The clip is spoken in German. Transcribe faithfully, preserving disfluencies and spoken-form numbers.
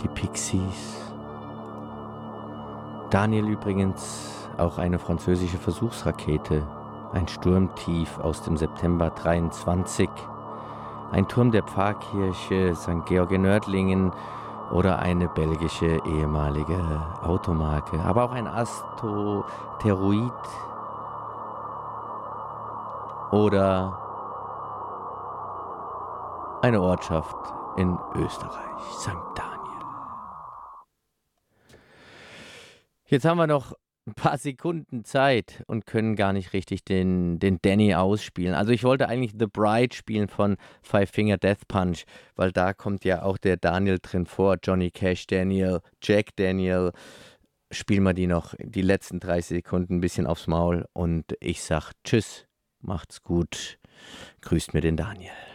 die Pixies. Daniel übrigens auch eine französische Versuchsrakete, ein Sturmtief aus dem September dreiundzwanzig, ein Turm der Pfarrkirche Sankt Georg in Nördlingen oder eine belgische ehemalige Automarke, aber auch ein Asteroid oder eine Ortschaft in Österreich, Sankt Daniel. Jetzt haben wir noch ein paar Sekunden Zeit und können gar nicht richtig den, den Danny ausspielen. Also ich wollte eigentlich The Bride spielen von Five Finger Death Punch, weil da kommt ja auch der Daniel drin vor, Johnny Cash Daniel, Jack Daniel. Spielen wir die noch die letzten dreißig Sekunden ein bisschen aufs Maul und ich sag Tschüss, macht's gut, grüßt mir den Daniel.